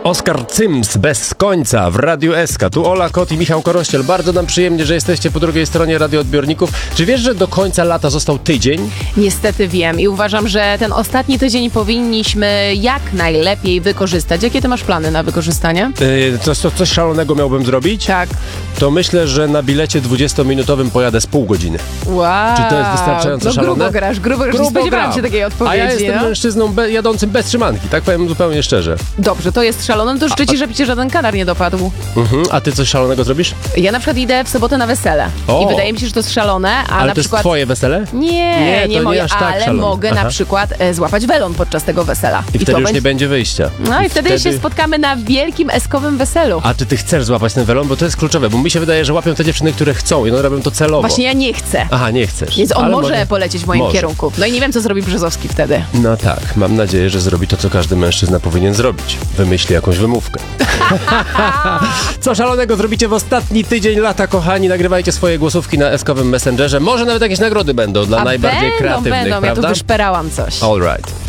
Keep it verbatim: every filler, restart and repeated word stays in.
Oskar Cyms bez końca w Radiu S K. Tu Ola Kot i Michał Korościel. Bardzo nam przyjemnie, że jesteście po drugiej stronie radioodbiorników. Czy wiesz, że do końca lata został tydzień? Niestety wiem i uważam, że ten ostatni tydzień powinniśmy jak najlepiej wykorzystać. Jakie ty masz plany na wykorzystanie? Yy, to, to coś szalonego miałbym zrobić? Tak. To myślę, że na bilecie dwudziestominutowym pojadę z pół godziny. Wow. Czy to jest wystarczająco no, szalone? Grubo grasz, grubo grasz. Nie spodziewałam się takiej odpowiedzi. A ja jestem no? mężczyzną be- jadącym bez trzymanki, tak powiem zupełnie szczerze. Dobrze, to jest szalone. No to życzę ci, żeby ci żaden kanar nie dopadł. Mhm. A ty coś szalonego zrobisz? Ja na przykład idę w sobotę na wesele. O. I wydaje mi się, że to jest szalone, a Ale na to przykład... jest twoje wesele? Nie, Nie, nie, to moje, nie aż tak ale szalone. mogę Aha. na przykład e, złapać welon podczas tego wesela. I, wtedy to już będzie... nie będzie wyjścia. No i, I wtedy, wtedy się spotkamy na wielkim eskowym weselu. A czy ty chcesz złapać ten welon? Bo to jest kluczowe, bo mi się wydaje, że łapią te dziewczyny, które chcą i one robią to celowo. Właśnie ja nie chcę. Aha, nie chcesz. Więc on Ale może polecieć w moim może. kierunku. No i nie wiem, co zrobi Brzozowski wtedy. No tak, mam nadzieję, że zrobi to, co każdy mężczyzna powinien zrobić. Wymyśli jakąś wymówkę. Co szalonego zrobicie w ostatni tydzień lata, kochani? Nagrywajcie swoje głosówki na eskowym Messengerze. Może nawet jakieś nagrody będą dla A najbardziej będą, kreatywnych, będą. prawda? Ja tu wyszperałam coś. All right.